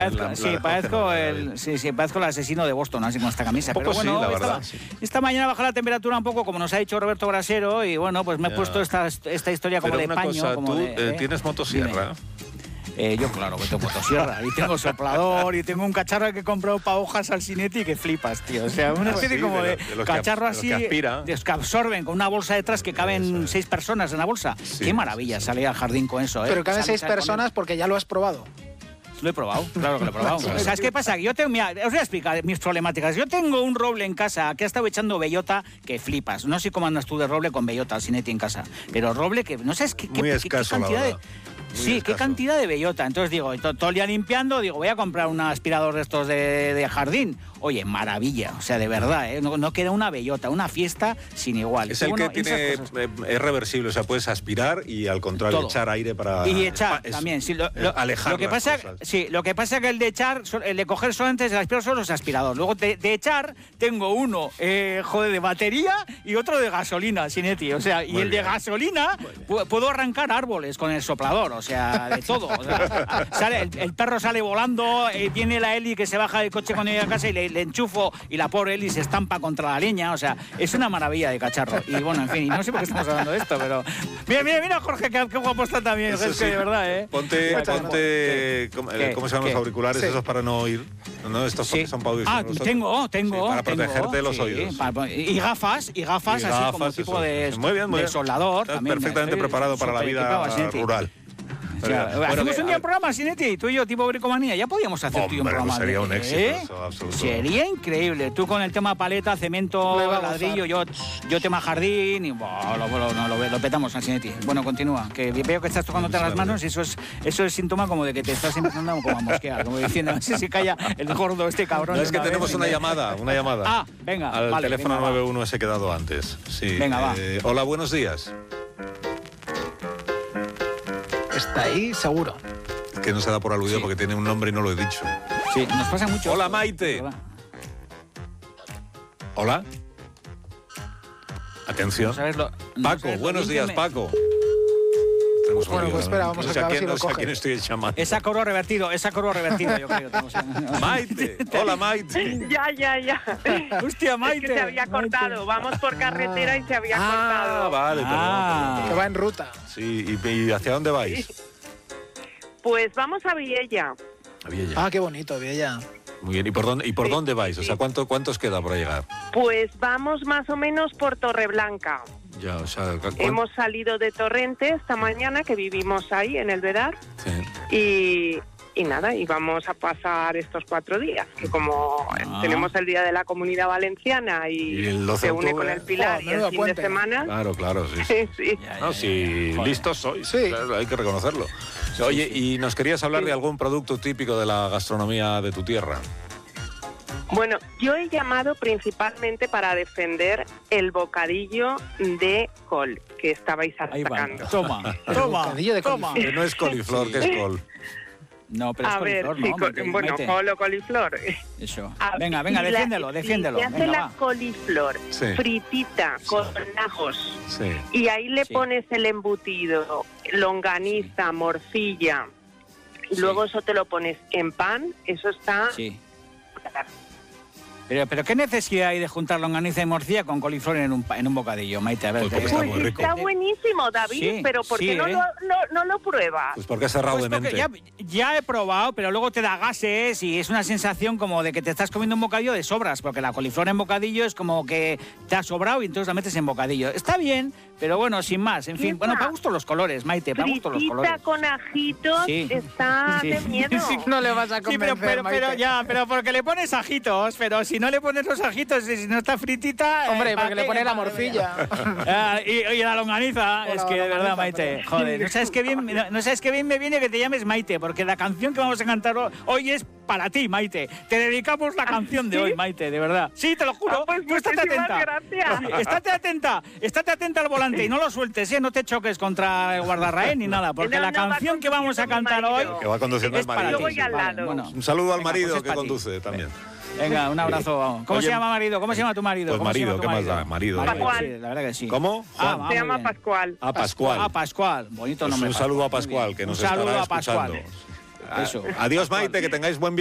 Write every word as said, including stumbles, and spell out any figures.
La, sí, la parezco el, sí, sí, parezco el asesino de Boston, así con esta camisa. Pero bueno, sí, la esta, verdad, sí. esta mañana baja la temperatura un poco, como nos ha dicho Roberto Brasero, y bueno, pues me he ya. puesto esta, esta historia como Pero de una paño. Cosa, como ¿tú de, eh, tienes motosierra? Eh, yo, claro, que tengo motosierra, y tengo soplador, y tengo un cacharro que he comprado para hojas al Cinetti que flipas, tío. O sea, una especie sí, como de, de, de cacharro que, así, de los que, de los que absorben, con una bolsa detrás que caben seis personas en la bolsa. Sí, Qué maravilla sí, sí. salir al jardín con eso, ¿eh? Pero caben seis personas porque ya lo has probado. Lo he probado, claro que lo he probado. ¿Sabes qué pasa? Yo tengo, mira, os voy a explicar mis problemáticas. Yo tengo un roble en casa que ha estado echando bellota que flipas. No sé cómo andas tú de roble con bellota, Cinetti en casa. Pero roble que no sabes qué, Muy qué, escaso, qué cantidad la de... Muy sí, escaso. Qué cantidad de bellota. Entonces digo, todo el día limpiando, digo, voy a comprar un aspirador de estos de, de jardín. Oye, maravilla, o sea, de verdad, ¿eh? no, no queda una bellota, una fiesta sin igual. Es el bueno, que tiene, es reversible, o sea, puedes aspirar y al contrario todo. echar aire para... Y echar es, también, sí, lo, lo, alejar lo que las pasa, cosas. Sí, lo que pasa es que el de echar, el de coger solamente el aspirador son los aspiradores. Luego de, de echar tengo uno, eh, joder, de batería y otro de gasolina, Cinetti. O sea, y Muy el bien. de gasolina puedo arrancar árboles con el soplador, o sea, de todo. O sea, sale, el, el perro sale volando, eh, viene la Eli que se baja del coche cuando llega a casa y le, le enchufo y la pobre Eli se estampa contra la leña. O sea, es una maravilla de cacharro. Y bueno, en fin, y no sé por qué estamos hablando de esto, pero... Mira, mira, mira, Jorge, qué, qué guapo está también. Es sí. que de verdad, ¿eh? Ponte, ponte ¿cómo, ¿Qué? ¿cómo se llaman ¿Qué? los auriculares sí. esos para no oír? No, estos sí. son para oír. Ah, tengo, tengo. Sí, para tengo, protegerte de los sí, oídos. Para, y gafas, y gafas, y gafas así como eso, tipo de, muy bien, muy de bien. soldador. Estás también, perfectamente estoy preparado para la vida rural. O sea, bueno, hacemos un día un programa, Cinetti, tú y yo, tipo bricomanía. Ya podíamos hacer Hombre, tú y un programa. Pues sería de, un éxito, ¿eh? eso, absoluto. Sería increíble. Tú con el tema paleta, cemento, ladrillo, yo, yo tema jardín, y bueno, lo, lo, lo, lo, lo petamos al Cinetti. Bueno, continúa. Que veo que estás tocándote las manos y eso es, eso es síntoma como de que te estás empezando como a mosquear, como diciendo, no sé si calla el gordo este cabrón. No, es que tenemos vez, una venga. llamada, una llamada. Ah, venga. Al vale, teléfono venga, nueve uno ese quedado antes. Sí. Venga, eh, va. Hola, buenos días. Está ahí, seguro. Es que no se da por aludido sí. porque tiene un nombre y no lo he dicho. Sí, nos pasa mucho. Hola, Maite. Hola. Atención. No lo, no Paco, buenos días, me... Paco. Bueno, pues espera, vamos no a sé a quién, si no lo sé a quién estoy llamando. Esa coro revertido, esa coro revertido, yo creo. Maite, hola Maite. Ya, ya, ya. Hostia, Maite. Es que se había cortado, Maite. Vamos por carretera y se había ah, cortado. Vale, perdón, ah, perdón. Que va en ruta. Sí, ¿y, y hacia dónde vais? Pues vamos a Viella. A Viella. Ah, qué bonito, Viella. Muy bien, ¿y por dónde, y por sí, dónde vais? O sea, ¿cuánto, ¿cuánto os queda para llegar? Pues vamos más o menos por Torreblanca. Ya, o sea, hemos salido de Torrente esta mañana, que vivimos ahí en el Vedar. Sí. Y, y nada, y vamos a pasar estos cuatro días, que como ah. tenemos el Día de la Comunidad Valenciana y, y se une con el Pilar oh, y el fin puente. de semana. Claro, claro, sí. sí, sí. Ya, ya, no, si ya, listos sois, sí. Claro, hay que reconocerlo. Oye, sí, sí. ¿y nos querías hablar sí. de algún producto típico de la gastronomía de tu tierra? Bueno, yo he llamado principalmente para defender el bocadillo de col que estabais atacando. Toma, toma, bocadillo de toma. Que no es coliflor, sí. que es col. No, pero es a coliflor, ver, ¿no? Sí, Maite, bueno, Maite. Col o coliflor. Eso. A venga, venga, defiéndelo, la, defiéndelo. Se hace venga, la va. coliflor sí. fritita sí. con ajos sí. y ahí le sí. pones el embutido, longaniza, sí. morcilla, y sí. luego eso te lo pones en pan, eso está... Sí. Pero, pero ¿qué necesidad hay de juntar longaniza y morcilla con coliflor en un, en un bocadillo, Maite? A ver, pues está, muy rico. Está buenísimo, David, sí, pero ¿por qué sí, no, ¿eh? lo, no, no lo pruebas? Pues porque has cerrado pues de mente. Ya, ya he probado, pero luego te da gases y es una sensación como de que te estás comiendo un bocadillo de sobras, porque la coliflor en bocadillo es como que te ha sobrado y entonces la metes en bocadillo. Está bien, pero bueno, sin más. En fin, bueno, para gusto los colores, Maite, para gusto los colores. Con ajitos sí. está sí. de miedo. Sí, no le vas a convencer, sí, pero, pero, pero ya, pero porque le pones ajitos, pero si no le pones los ajitos, si no está fritita... Hombre, eh, porque le pone la morcilla. ah, y, y la longaniza, Hola, es que de verdad, Maite, joder, ¿no sabes, qué bien, no, no sabes qué bien me viene que te llames Maite? Porque la canción que vamos a cantar hoy es para ti, Maite. Te dedicamos la canción de hoy, Maite, de verdad. Sí, te lo juro. Ah, pues Tú estate atenta. Gracias. Estate atenta, estate atenta al volante y no lo sueltes, ¿eh? No te choques contra el guardarraén ni nada, porque no, la no, canción que vamos a cantar hoy... Que va conduciendo el marido. Yo voy al lado. Vale, bueno. Un saludo al Venga, marido pues que conduce ti. también. Venga, un abrazo. ¿Cómo Oye, se llama marido? ¿Cómo se llama tu marido? Pues ¿Cómo marido, se llama ¿qué marido? más da? Marido. Pascual. Sí, la verdad que sí. ¿Cómo? Ah, se llama Pascual. A Pascual. A Pascual. Bonito pues nombre. un saludo a Pascual, que nos un saludo estará a Pascual. escuchando. Eso. Adiós, Maite, que tengáis buen